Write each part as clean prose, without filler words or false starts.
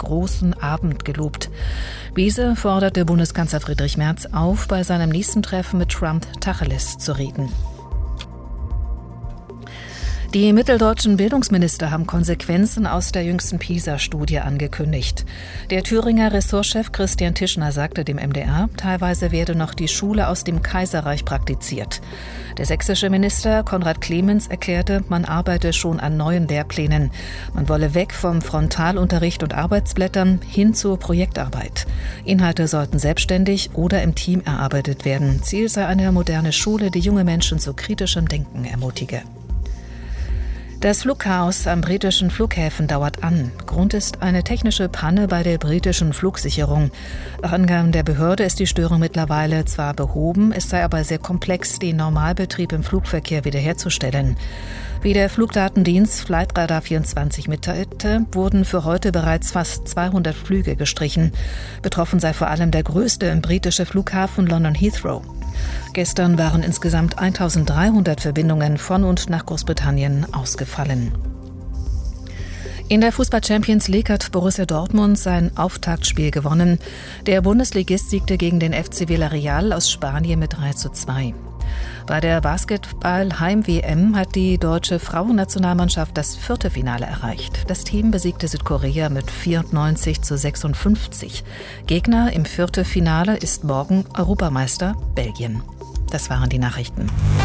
großen Abend gelobt. Wiese forderte Bundeskanzler Friedrich Merz auf, bei seinem nächsten Treffen mit Trump Tacheles zu reden. Die mitteldeutschen Bildungsminister haben Konsequenzen aus der jüngsten PISA-Studie angekündigt. Der Thüringer Ressortchef Christian Tischner sagte dem MDR, teilweise werde noch die Schule aus dem Kaiserreich praktiziert. Der sächsische Minister Konrad Clemens erklärte, man arbeite schon an neuen Lehrplänen. Man wolle weg vom Frontalunterricht und Arbeitsblättern hin zur Projektarbeit. Inhalte sollten selbstständig oder im Team erarbeitet werden. Ziel sei eine moderne Schule, die junge Menschen zu kritischem Denken ermutige. Das Flugchaos am britischen Flughäfen dauert an. Grund ist eine technische Panne bei der britischen Flugsicherung. Nach Angaben der Behörde ist die Störung mittlerweile zwar behoben, es sei aber sehr komplex, den Normalbetrieb im Flugverkehr wiederherzustellen. Wie der Flugdatendienst Flightradar 24 mitteilte, wurden für heute bereits fast 200 Flüge gestrichen. Betroffen sei vor allem der größte britische Flughafen London Heathrow. Gestern waren insgesamt 1300 Verbindungen von und nach Großbritannien ausgefallen. In der Fußball-Champions League hat Borussia Dortmund sein Auftaktspiel gewonnen. Der Bundesligist siegte gegen den FC Villarreal aus Spanien mit 3:2. Bei der Basketball-Heim-WM hat die deutsche Frauennationalmannschaft das Viertelfinale erreicht. Das Team besiegte Südkorea mit 94:56. Gegner im Viertelfinale ist morgen Europameister Belgien. Das waren die Nachrichten.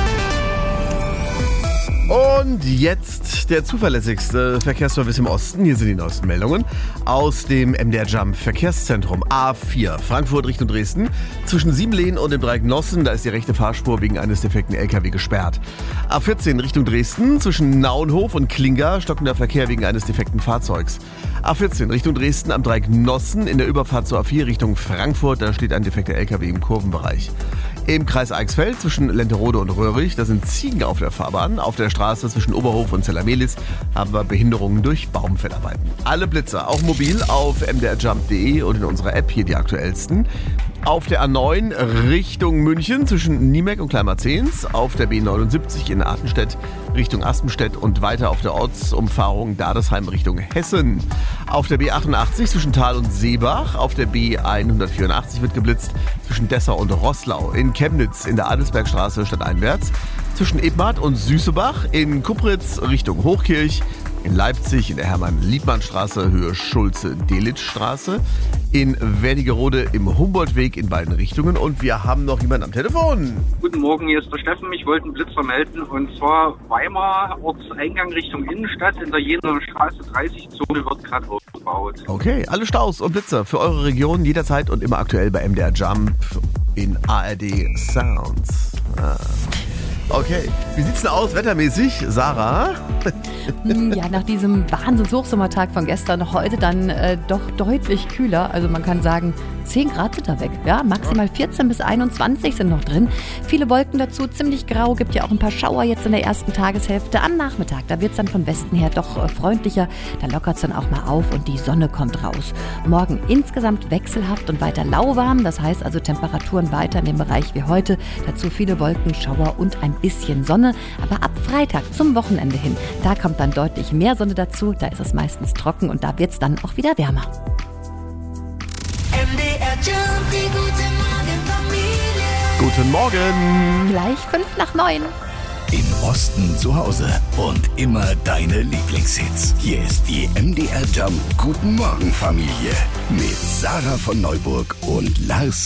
Und jetzt der zuverlässigste Verkehrsservice im Osten. Hier sind die neuesten Meldungen aus dem MDR Jump Verkehrszentrum. A4 Frankfurt Richtung Dresden. Zwischen Siebenlehen und dem Dreieck Nossen, da ist die rechte Fahrspur wegen eines defekten LKW gesperrt. A14 Richtung Dresden. Zwischen Naunhof und Klinga stockender Verkehr wegen eines defekten Fahrzeugs. A14 Richtung Dresden am Dreieck Nossen in der Überfahrt zur A4 Richtung Frankfurt. Da steht ein defekter LKW im Kurvenbereich. Im Kreis Eichsfeld zwischen Lenterode und Röhrig, da sind Ziegen auf der Fahrbahn. Auf der Straße zwischen Oberhof und Zellermelis haben wir Behinderungen durch Baumfellarbeiten. Alle Blitzer, auch mobil, auf mdrjump.de und in unserer App hier die aktuellsten. Auf der A9 Richtung München zwischen Niemek und Kleinmarzehns. Auf der B79 in Artenstedt Richtung Aspenstedt und weiter auf der Ortsumfahrung Dadesheim Richtung Hessen. Auf der B88 zwischen Thal und Seebach. Auf der B184 wird geblitzt zwischen Dessau und Roßlau. In Chemnitz in der Adelsbergstraße stadteinwärts. Zwischen Ebmar und Süßebach. In Kupritz Richtung Hochkirch. In Leipzig in der Hermann-Liebmann-Straße Höhe Schulze-Delitzsch-Straße. In Wernigerode im Humboldtweg in beiden Richtungen. Und wir haben noch jemanden am Telefon. Guten Morgen, hier ist der Steffen. Ich wollte einen Blitzer melden. Und zwar Weimar, Ortseingang Richtung Innenstadt. In der Jenaer Straße 30-Zone wird gerade ausgebaut. Okay, alle Staus und Blitzer für eure Region jederzeit und immer aktuell bei MDR Jump in ARD Sounds. Okay, wie sieht's denn aus wettermäßig, Sarah? Ja, nach diesem Wahnsinns-Hochsommertag von gestern heute dann doch deutlich kühler. Also man kann sagen, 10 Grad sind da weg. Ja, maximal 14 bis 21 sind noch drin. Viele Wolken dazu, ziemlich grau, gibt ja auch ein paar Schauer jetzt in der ersten Tageshälfte. Am Nachmittag, da wird es dann von Westen her doch freundlicher. Da lockert es dann auch mal auf und die Sonne kommt raus. Morgen insgesamt wechselhaft und weiter lauwarm. Das heißt also Temperaturen weiter in dem Bereich wie heute. Dazu viele Wolken, Schauer und ein bisschen Sonne. Aber ab Freitag zum Wochenende hin, da kommt dann deutlich mehr Sonne dazu. Da ist es meistens trocken und da wird es dann auch wieder wärmer. MDR Jump, die gute Morgenfamilie. Guten Morgen. Gleich 8:55. Im Osten zu Hause und immer deine Lieblingshits. Hier ist die MDR Jump Guten Morgen Familie mit Sarah von Neuburg und Lars